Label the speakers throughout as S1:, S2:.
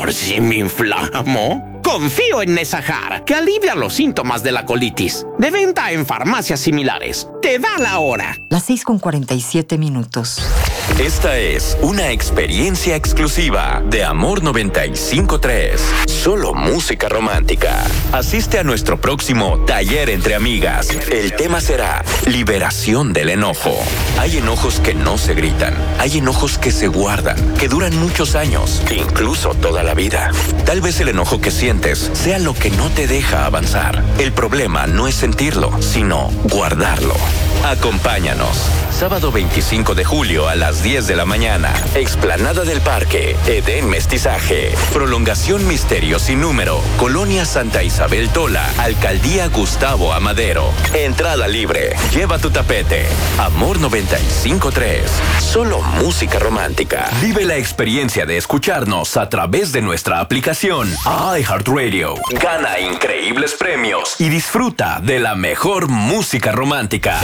S1: por si me inflamo? Confío en Nesahar, que alivia los síntomas de la colitis. De venta en farmacias similares. Te da la hora.
S2: Las 6:47.
S3: Esta es una experiencia exclusiva de Amor 95.3. Solo música romántica. Asiste a nuestro próximo taller entre amigas. El tema será liberación del enojo. Hay enojos que no se gritan. Hay enojos que se guardan, que duran muchos años, incluso toda la vida. Tal vez el enojo que sientes sea lo que no te deja avanzar. El problema no es sentirlo, sino guardarlo. Acompáñanos. Sábado 25 de julio a las 10 de la mañana. Explanada del Parque, Edén Mestizaje. Prolongación Misterio sin número. Colonia Santa Isabel Tola. Alcaldía Gustavo Amadero. Entrada libre. Lleva tu tapete. Amor 95.3. Solo música romántica. Vive la experiencia de escucharnos a través de nuestra aplicación iHeartRadio. Gana increíbles premios y disfruta de la mejor música romántica.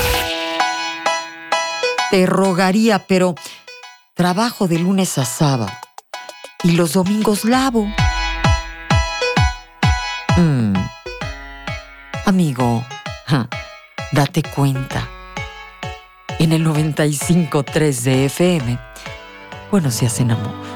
S2: Te rogaría, pero trabajo de lunes a sábado y los domingos lavo. Amigo, date cuenta. En el 95.3 de FM, buenos días en amor.